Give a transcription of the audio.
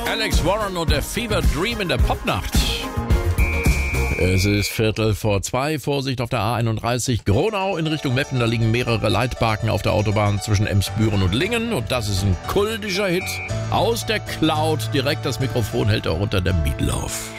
Alex Warren und der Fever Dream in der Popnacht. Es ist 1:45, Vorsicht auf der A31 Gronau in Richtung Meppen. Da liegen mehrere Leitbarken auf der Autobahn zwischen Emsbüren und Lingen. Und das ist ein kultischer Hit aus der Cloud. Direkt das Mikrofon hält er unter der Meatloaf.